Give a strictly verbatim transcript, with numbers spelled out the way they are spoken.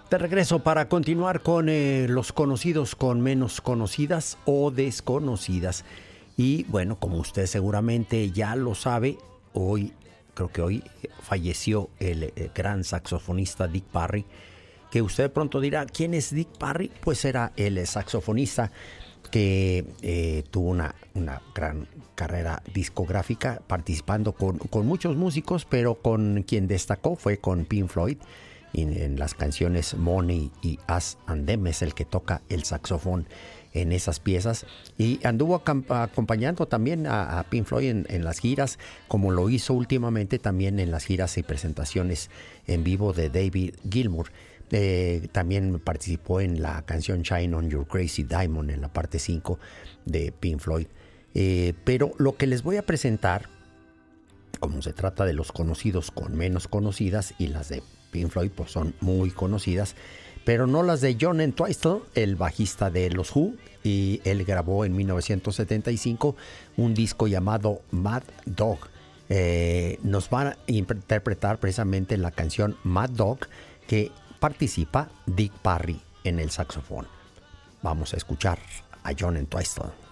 De regreso para continuar con eh, los conocidos con menos conocidas o desconocidas. Y bueno, como usted seguramente ya lo sabe, hoy, creo que hoy falleció el, el gran saxofonista Dick Parry, que usted de pronto dirá, ¿quién es Dick Parry? Pues era el saxofonista que eh, tuvo una, una gran carrera discográfica participando con, con muchos músicos, pero con quien destacó fue con Pink Floyd. En, en las canciones Money y Us and Them es el que toca el saxofón en esas piezas, y anduvo acompañando también a, a Pink Floyd en, en las giras, como lo hizo últimamente también en las giras y presentaciones en vivo de David Gilmour. Eh, también participó en la canción Shine on Your Crazy Diamond en la parte cinco de Pink Floyd. Eh, pero lo que les voy a presentar, como se trata de los conocidos con menos conocidas, y las de Pink Floyd pues son muy conocidas, pero no las de John Entwistle, el bajista de los Who, y él grabó en mil novecientos setenta y cinco un disco llamado Mad Dog. Eh, nos van a interpretar precisamente la canción Mad Dog, que participa Dick Parry en el saxofón. Vamos a escuchar a John Entwistle.